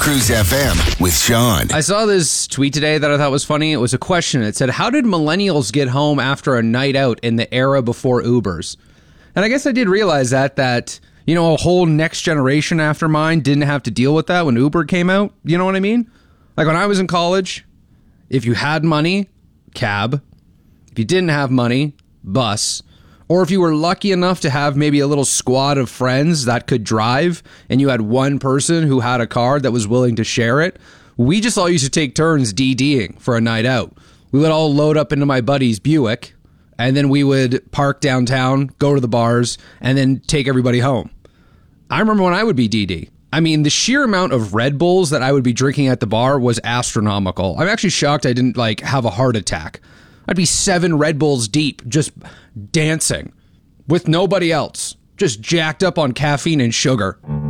Cruise FM with Sean. I saw this tweet today that I thought was funny. It was a question. It said, how did millennials get home after a night out in the era before Ubers? And I guess I did realize that, you know, a whole next generation after mine didn't have to deal with that when Uber came out. You know what I mean? Like when I was in college, if you had money, cab. If you didn't have money, bus. Or if you were lucky enough to have maybe a little squad of friends that could drive and you had one person who had a car that was willing to share it, we just all used to take turns DDing for a night out. We would all load up into my buddy's Buick and then we would park downtown, go to the bars, and then take everybody home. I remember when I would be DD. I mean, the sheer amount of Red Bulls that I would be drinking at the bar was astronomical. I'm actually shocked I didn't have a heart attack. I'd be 7 Red Bulls deep, just dancing with nobody else, just jacked up on caffeine and sugar.